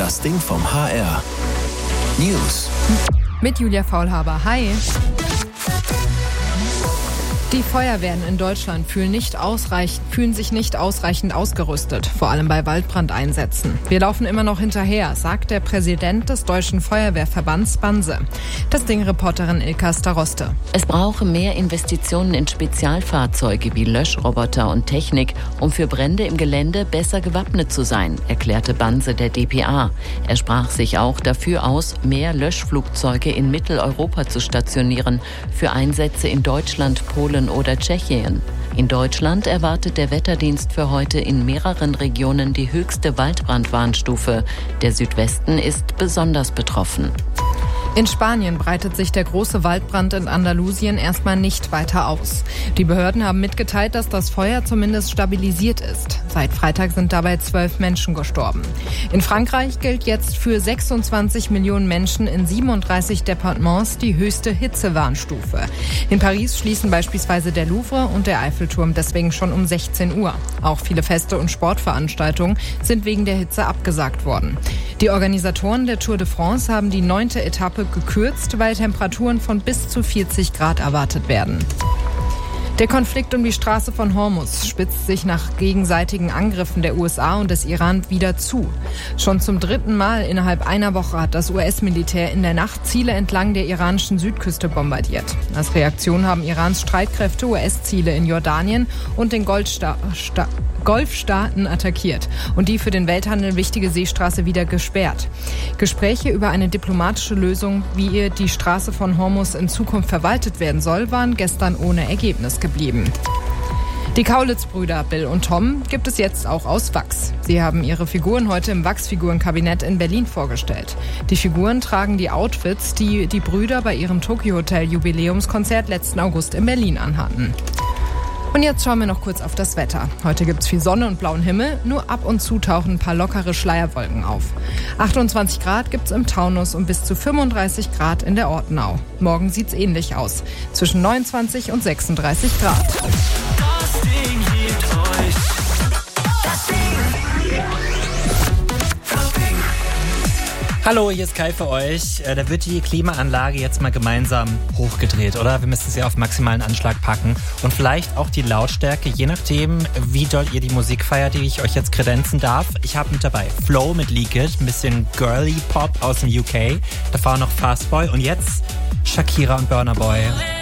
Das Ding vom HR. News. Mit Julia Faulhaber. Hi. Die Feuerwehren in Deutschland fühlen sich nicht ausreichend ausgerüstet, vor allem bei Waldbrandeinsätzen. Wir laufen immer noch hinterher, sagt der Präsident des Deutschen Feuerwehrverbands Banse. Das Ding-Reporterin Ilka Staroste. Es brauche mehr Investitionen in Spezialfahrzeuge wie Löschroboter und Technik, um für Brände im Gelände besser gewappnet zu sein, erklärte Banse der dpa. Er sprach sich auch dafür aus, mehr Löschflugzeuge in Mitteleuropa zu stationieren, für Einsätze in Deutschland, Polen oder Tschechien. In Deutschland erwartet der Wetterdienst für heute in mehreren Regionen die höchste Waldbrandwarnstufe. Der Südwesten ist besonders betroffen. In Spanien breitet sich der große Waldbrand in Andalusien erstmal nicht weiter aus. Die Behörden haben mitgeteilt, dass das Feuer zumindest stabilisiert ist. Seit Freitag sind dabei 12 Menschen gestorben. In Frankreich gilt jetzt für 26 Millionen Menschen in 37 Departements die höchste Hitzewarnstufe. In Paris schließen beispielsweise der Louvre und der Eiffelturm deswegen schon um 16 Uhr. Auch viele Feste und Sportveranstaltungen sind wegen der Hitze abgesagt worden. Die Organisatoren der Tour de France haben die 9. Etappe gekürzt, weil Temperaturen von bis zu 40 Grad erwartet werden. Der Konflikt um die Straße von Hormuz spitzt sich nach gegenseitigen Angriffen der USA und des Iran wieder zu. Schon zum 3. Mal innerhalb einer Woche hat das US-Militär in der Nacht Ziele entlang der iranischen Südküste bombardiert. Als Reaktion haben Irans Streitkräfte US-Ziele in Jordanien und den Golfstaaten attackiert und die für den Welthandel wichtige Seestraße wieder gesperrt. Gespräche über eine diplomatische Lösung, wie die Straße von Hormuz in Zukunft verwaltet werden soll, waren gestern ohne Ergebnis geblieben. Die Kaulitz-Brüder Bill und Tom gibt es jetzt auch aus Wachs. Sie haben ihre Figuren heute im Wachsfigurenkabinett in Berlin vorgestellt. Die Figuren tragen die Outfits, die die Brüder bei ihrem Tokyo Hotel Jubiläumskonzert letzten August in Berlin anhatten. Und jetzt schauen wir noch kurz auf das Wetter. Heute gibt's viel Sonne und blauen Himmel, nur ab und zu tauchen ein paar lockere Schleierwolken auf. 28 Grad gibt's im Taunus und bis zu 35 Grad in der Ortenau. Morgen sieht's ähnlich aus, zwischen 29 und 36 Grad. Das Ding liebt euch. Das Ding. Hallo, hier ist Kai für euch. Da wird die Klimaanlage jetzt mal gemeinsam hochgedreht, oder? Wir müssen sie auf maximalen Anschlag packen. Und vielleicht auch die Lautstärke, je nachdem, wie doll ihr die Musik feiert, die ich euch jetzt kredenzen darf. Ich habe mit dabei Flow mit Leak It, ein bisschen Girly Pop aus dem UK. Davor noch Fastboy und jetzt Shakira und Burna Boy.